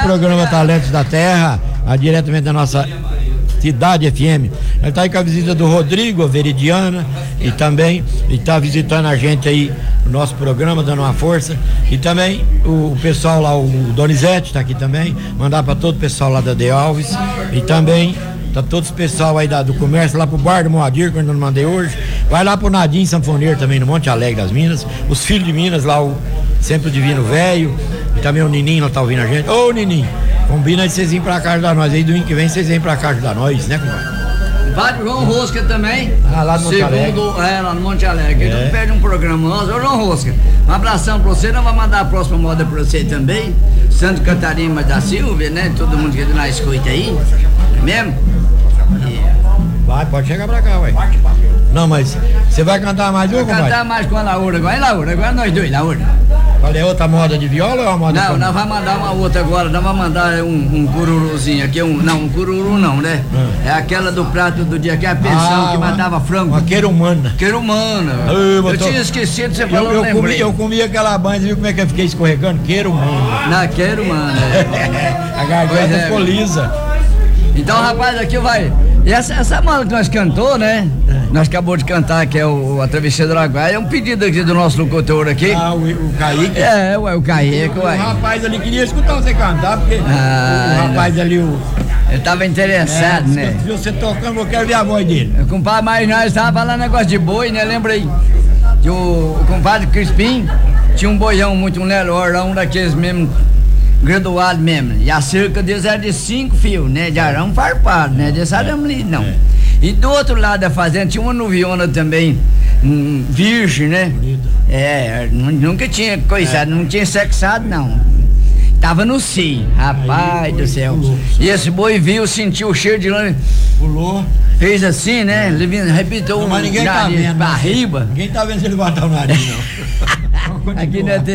programa Talentos da Terra, diretamente da nossa Cidade FM. Nós está aí com a visita do Rodrigo, a Veridiana, e também está visitando a gente aí no nosso programa, dando uma força. E também o pessoal lá, o Donizete está aqui também, mandar para todo o pessoal lá da De Alves. E também tá todo esse pessoal aí do comércio, lá pro bar do Moadir, que eu não mandei hoje. Vai lá pro Nadim Sanfoneiro também, no Monte Alegre das Minas. Os filhos de Minas lá, o Sempre Divino Velho. E também o Nininho lá tá ouvindo a gente. Ô Nininho, combina de vocês virem pra cá ajudar nós. Aí domingo que vem vocês vêm pra cá ajudar nós, né, compadre? Padre João Rosca também. Lá no Monte Alegre. Lá no Monte Alegre. Ele não perde um programa nosso. Ô João Rosca, um abração pra você. Nós vamos mandar a próxima moda pra você também. Santo Catarina da Silvia, né? Todo mundo que lá escuta aí. É mesmo? Vai, pode chegar pra cá, ué. Não, mas você vai cantar mais uma, compadre? Vai cantar mais com a Laura agora. Agora nós dois, Laura. Qual é outra moda de viola ou é uma moda? Não, nós vamos mandar uma outra agora. Nós vamos mandar um cururuzinho aqui. Um cururu não, né? É aquela do prato do dia, que é a pensão que matava frango. Uma queirumana. Queirumana. Eu tinha esquecido, você falou, eu comi aquela banha, você viu como é que eu fiquei escorregando? Queirumana. Na queirumana. A garganta ficou lisa. Então, rapaz, aqui vai. E essa moda que nós cantou, né? Nós acabamos de cantar, que é a Travessia do Araguaia. É um pedido aqui do nosso locutor aqui. O Kaique? O Kaique, ué. O rapaz ali queria escutar você cantar, porque o rapaz ali, ele tava interessado, né? Se você tocando, eu quero ver a voz dele. O compadre, mas nós tava falando negócio de boi, né? Lembrei que o compadre Crispim tinha um boião muito, um lelorão daqueles mesmo, graduado mesmo. E a cerca deles era de 5 fios, né? De arame farpado, né? Desse arame não. E do outro lado da fazenda tinha uma nuviona também, virgem, né? Nunca tinha coisado, não tinha sexado, não. Tava no cio, rapaz do céu. E esse boi viu, sentiu o cheiro de lã. Pulou. Fez assim, né? Repitou mas ninguém tá vendo. Pra riba. Ninguém tá vendo se ele botar o nariz, não. Aqui não é